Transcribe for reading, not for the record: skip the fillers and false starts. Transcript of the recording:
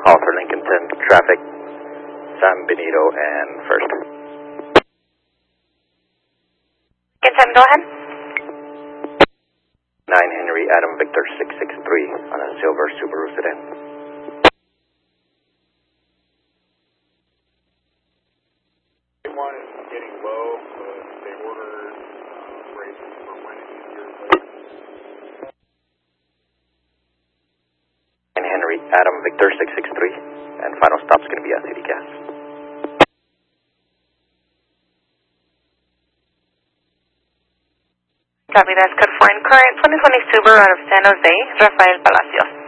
Hall for Lincoln 10 traffic, San Benito and First. Lincoln 10, go ahead. 9 Henry Adam Victor 663 on a silver Subaru sedan. One is getting low, but they ordered braces for when it's easier. 9 Henry Adam Victor 663 and final stop's going to be at City Gas. Copy, that's code 4 in current 2020 Subaru out of San Jose, Rafael Palacios.